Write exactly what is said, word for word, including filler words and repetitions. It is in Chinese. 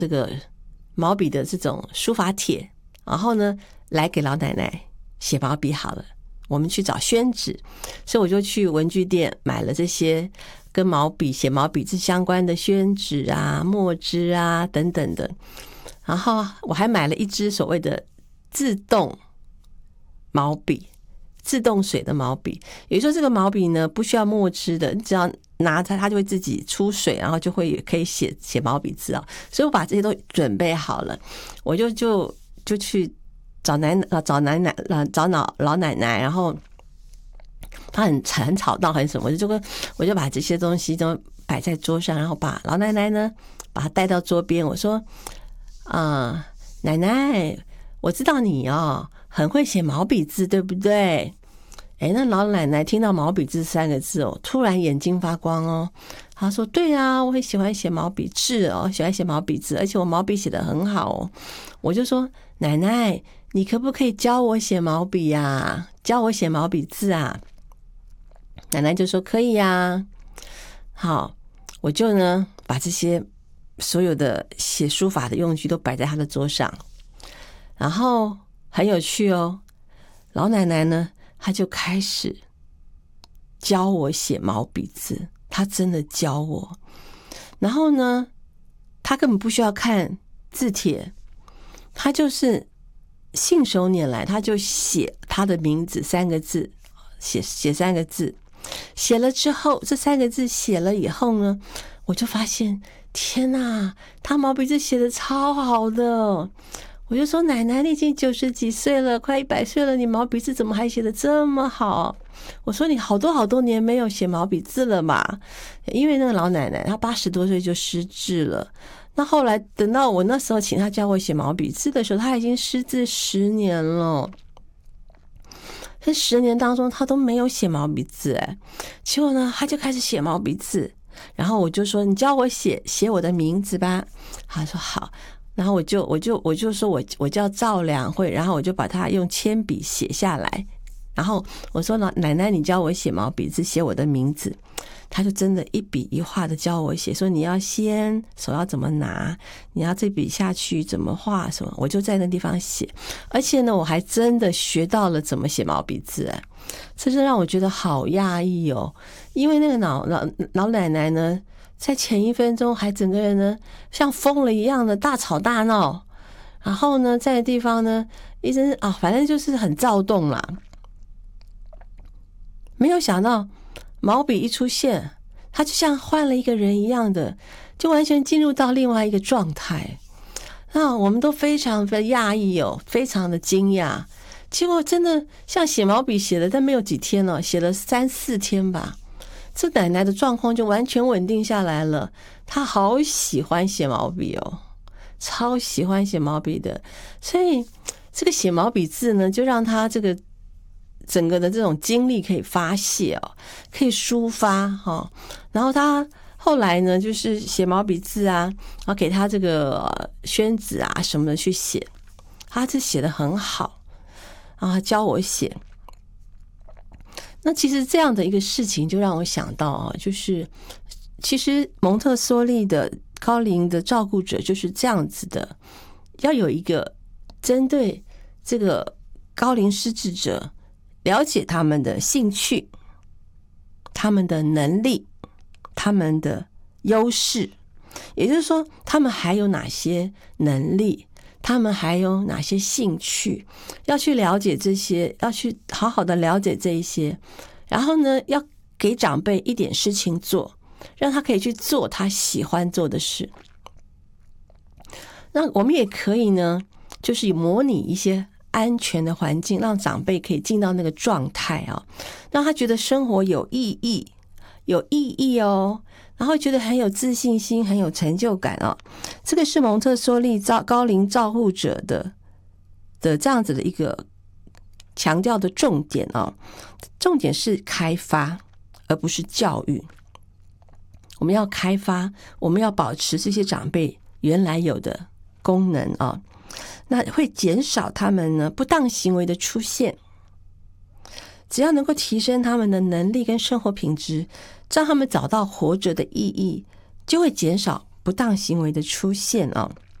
这个毛笔的这种书法帖，然后呢来给老奶奶写毛笔好了，我们去找宣纸，所以我就去文具店买了这些跟毛笔写毛笔字相关的宣纸啊、墨汁啊等等的，然后我还买了一支所谓的自动毛笔，自动水的毛笔，也就是说这个毛笔呢不需要墨汁的，你只要拿它它就会自己出水，然后就会可以写写毛笔字啊。所以我把这些都准备好了，我就就就去找奶奶找奶奶找老老奶奶，然后她很很吵闹很什么，我就跟我就把这些东西都摆在桌上，然后把老奶奶呢把她带到桌边，我说啊、呃，奶奶，我知道你哦很会写毛笔字，对不对？哎，那老奶奶听到毛笔字三个字哦，突然眼睛发光哦。她说：“对啊，我很喜欢写毛笔字哦，喜欢写毛笔字，而且我毛笔写得很好哦。”我就说：“奶奶，你可不可以教我写毛笔呀、啊？教我写毛笔字啊？”奶奶就说：“可以呀、啊。”好，我就呢把这些所有的写书法的用具都摆在她的桌上，然后很有趣哦，老奶奶呢。他就开始教我写毛笔字，他真的教我。然后呢，他根本不需要看字帖，他就是信手拈来，他就写他的名字三个字，写写三个字，写了之后，这三个字写了以后呢，我就发现，天哪，他毛笔字写得超好的。我就说奶奶，你已经九十几岁了，快一百岁了，你毛笔字怎么还写得这么好？我说你好多好多年没有写毛笔字了嘛，因为那个老奶奶她八十多岁就失智了。那后来等到我那时候请她教我写毛笔字的时候，她已经失智十年了。这十年当中，她都没有写毛笔字，哎，结果呢，她就开始写毛笔字。然后我就说，你教我写写我的名字吧。她说好。然后我就我就我就说我我叫赵良慧，然后我就把它用铅笔写下来，然后我说奶奶你教我写毛笔字写我的名字，他就真的一笔一画的教我写，说你要先手要怎么拿，你要这笔下去怎么画什么，我就在那地方写，而且呢我还真的学到了怎么写毛笔字，哎，这是让我觉得好讶异哦，因为那个老老老奶奶呢在前一分钟还整个人呢像疯了一样的大吵大闹，然后呢在地方呢一直啊反正就是很躁动啦。没有想到毛笔一出现，他就像换了一个人一样的，就完全进入到另外一个状态。那我们都非常的讶异哦，非常的惊讶。结果真的像写毛笔写了，但没有几天了，写了三四天吧。这奶奶的状况就完全稳定下来了，她好喜欢写毛笔哦，超喜欢写毛笔的，所以这个写毛笔字呢，就让她这个整个的这种精力可以发泄哦，可以抒发哈、哦。然后她后来呢，就是写毛笔字啊，然后给她这个宣纸啊什么的去写，她这写得很好，然后她教我写。那其实这样的一个事情就让我想到啊，就是其实蒙特梭利的高龄的照顾者就是这样子的，要有一个针对这个高龄失智者，了解他们的兴趣、他们的能力、他们的优势，也就是说他们还有哪些能力，他们还有哪些兴趣，要去了解这些，要去好好的了解这一些，然后呢，要给长辈一点事情做，让他可以去做他喜欢做的事。那我们也可以呢，就是模拟一些安全的环境，让长辈可以进到那个状态啊，让他觉得生活有意义，有意义哦。然后觉得很有自信心，很有成就感哦。这个是蒙特梭利照高龄照护者的的这样子的一个强调的重点哦。重点是开发，而不是教育。我们要开发，我们要保持这些长辈原来有的功能啊、哦，那会减少他们呢不当行为的出现。只要能够提升他们的能力跟生活品质，让他们找到活着的意义，就会减少不当行为的出现啊、哦。